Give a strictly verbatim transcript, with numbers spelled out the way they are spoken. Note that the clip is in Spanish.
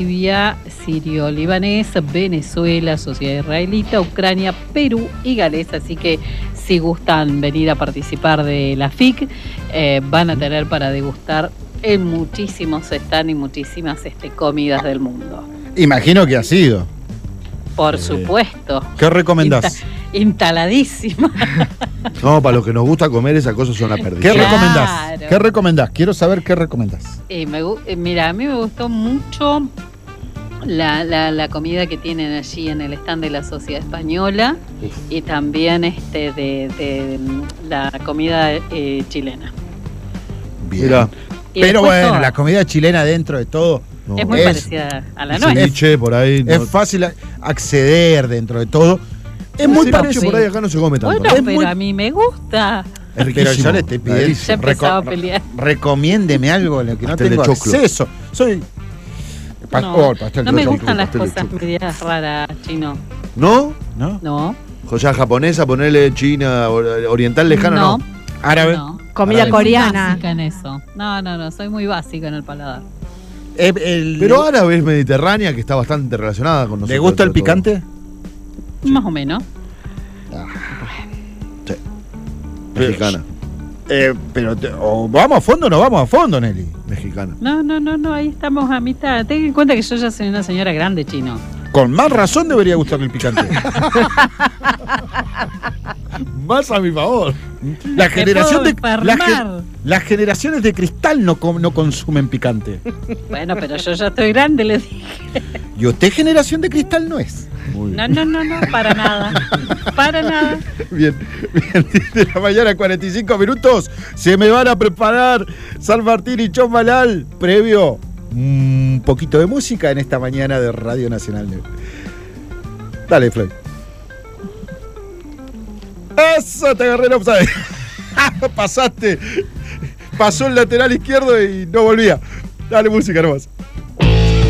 Libia, sirio-libanés, Venezuela, sociedad israelita, Ucrania, Perú y Gales. Así que si gustan venir a participar de la F I C, eh, van a tener para degustar en muchísimos stands y muchísimas este, comidas del mundo. Imagino que ha sido. Por Sí. supuesto. ¿Qué recomendás? Insta- instaladísima. No, para los que nos gusta comer esas cosas son una ¿Qué perdición. Claro. recomendás? ¿Qué recomendás? Quiero saber qué recomendás. Eh, me gu- eh, mira, a mí me gustó mucho la, la, la comida que tienen allí en el stand de la Sociedad Española y también este de, de, mm, la comida eh, chilena. Bien. Mirá. Y Pero después bueno, todo. la comida chilena dentro de todo No, es muy es- parecida a la el nuestra. ceviche por ahí. No, es fácil a- acceder dentro de todo. Es el muy ceviche parecido. por ahí acá no se come tanto. Bueno, Es pero muy- a mí me gusta. Es Pero riquísimo. yo le estoy pidiendo. Delicia. Ya empezaba a reco- pelear. Recomiéndeme algo en lo que no Pastel de tengo choclo. acceso. Soy. Pa- No, oh, el pastel no de me choclo. gustan las pastel de cosas choclo. medias raras, chino. ¿No? ¿No? No. Joya japonesa, ponerle China, or- oriental lejano, no. No. Árabe. No. Comida Soy muy coreana. básica en eso. No, no, no. Soy muy básica en el paladar. Eh, el- Pero árabe es mediterránea, que está bastante relacionada con nosotros. ¿Le gusta el entre todo. picante? Más o menos. Sí. Mexicana. Eh, pero te- o vamos a fondo o no vamos a fondo, Nelly. Mexicana. No, no, no, no. Ahí estamos a mitad. Ten en cuenta que yo ya soy una señora grande, chino. Con más razón debería gustarle el picante. Más a mi favor. La generación de puedo las, enfermar. ge- las generaciones de cristal no, com- no consumen picante. Bueno, pero yo ya estoy grande, le dije. Y usted generación de cristal no es. Muy No, no, no, no, para nada. Para nada. Bien, bien, diez de la mañana, cuarenta y cinco minutos. Se me van a preparar San Martín y Chombalal. Previo, un poquito de música en esta mañana de Radio Nacional. Dale, Floyd. Eso, te agarré el offside. Pasaste. Pasó el lateral izquierdo y no volvía. Dale música nomás.